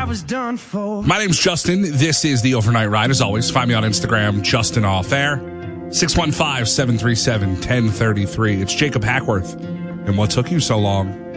was done for. My name's Justin. This is the Overnight Ride. As always, find me on Instagram, Justin Off Air, 615-737-1033. It's Jacob Hackworth. And what took you so long?